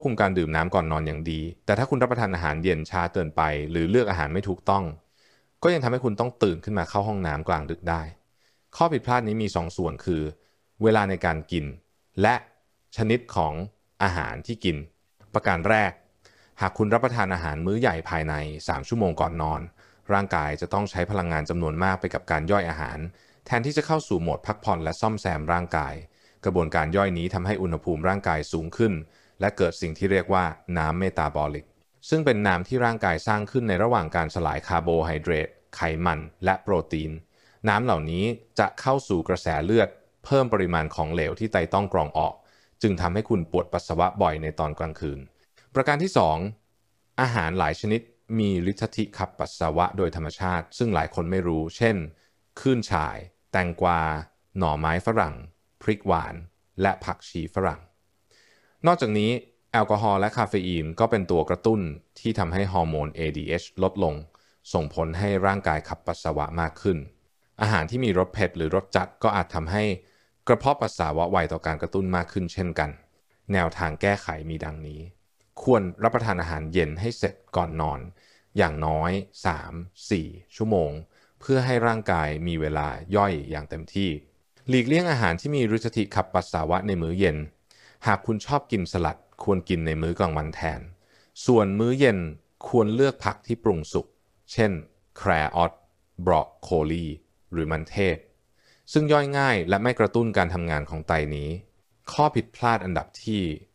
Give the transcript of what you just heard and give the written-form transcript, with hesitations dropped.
คุมการดื่มน้ำก่อนนอนอย่างดีแต่ถ้าคุณรับประทานอาหารเย็นช้าเกินไปหรือเลือกอาหารไม่ถูกต้องก็ยังทำให้คุณต้องตื่นขึ้นมาเข้าห้องน้ำกลางดึกได้ข้อผิดพลาดนี้มี2ส่วนคือเวลาในการกินและชนิดของอาหารที่กินประการแรกหากคุณรับประทานอาหารมื้อใหญ่ภายใน3ชั่วโมงก่อนนอนร่างกายจะต้องใช้พลังงานจำนวนมากไปกับการย่อยอาหารแทนที่จะเข้าสู่โหมดพักผ่อนและซ่อมแซมร่างกายกระบวนการย่อยนี้ทำให้อุณหภูมิร่างกายสูงขึ้นและเกิดสิ่งที่เรียกว่าน้ำเมตาบอลิกซึ่งเป็นน้ำที่ร่างกายสร้างขึ้นในระหว่างการสลายคาร์โบไฮเดรตไขมันและโปรตีนน้ำเหล่านี้จะเข้าสู่กระแสเลือดเพิ่มปริมาณของเหลวที่ไตต้องกรองออกจึงทำให้คุณปวดปัสสาวะบ่อยในตอนกลางคืนประการที่2อาหารหลายชนิดมีฤทธิขับปัสสาวะโดยธรรมชาติซึ่งหลายคนไม่รู้เช่นขึ้นฉ่ายแตงกวาหน่อไม้ฝรั่งพริกหวานและผักชีฝรั่งนอกจากนี้แอลกอฮอล์และคาเฟอีนก็เป็นตัวกระตุ้นที่ทำให้ฮอร์โมน ADH ลดลงส่งผลให้ร่างกายขับปัสสาวะมากขึ้นอาหารที่มีรสเผ็ดหรือรสจัดก็อาจทำให้กระเพาะปัสสาวะไวต่อการกระตุ้นมากขึ้นเช่นกันแนวทางแก้ไขมีดังนี้ควรรับประทานอาหารเย็นให้เสร็จก่อนนอนอย่างน้อย 3-4 ชั่วโมงเพื่อให้ร่างกายมีเวลาย่อยอย่างเต็มที่หลีกเลี่ยงอาหารที่มีฤทธิขับปัสสาวะในมื้อเย็นหากคุณชอบกินสลัดควรกินในมื้อกลางวันแทนส่วนมื้อเย็นควรเลือกผักที่ปรุงสุกเช่นแครอทบรอกโคลีหรือมันเทศซึ่งย่อยง่ายและไม่กระตุ้นการทำงานของไตนี้ข้อผิดพลาดอันดับที่